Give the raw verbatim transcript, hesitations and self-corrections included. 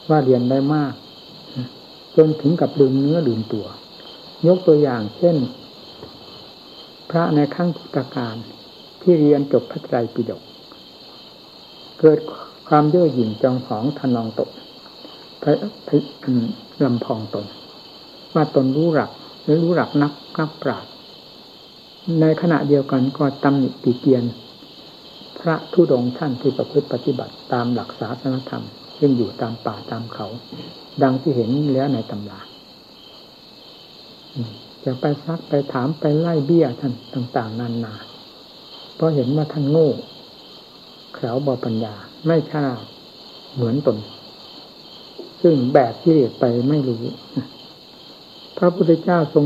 ว่าเรียนได้มากจนถึงกับลืมเนื้อลืมตัวยกตัวอย่างเช่นพระในขั้งพุทธกาลที่เรียนจบพระไตรปิฎกเกิดความเย่อหยิ่งจองหองทะนองตนพระลำพองตนว่าตนรู้หลักหรือรู้หลักนักนักปราชญ์ในขณะเดียวกันก็ตำหนิติเตียนพระธุดงค์ท่านที่ประพฤติปฏิบัติตามหลักศาสนธรรมซึ่งอยู่ตามป่าตามเขาดังที่เห็นแล้วในตำราจะไปซักไปถามไปไล่เบี้ยท่านต่างๆนานาเพราะเห็นว่าท่านโง่แขวบปัญญาไม่ฉลาดเหมือนตนซึ่งแบกกิเลสไปไม่รู้พระพุทธเจ้าทรง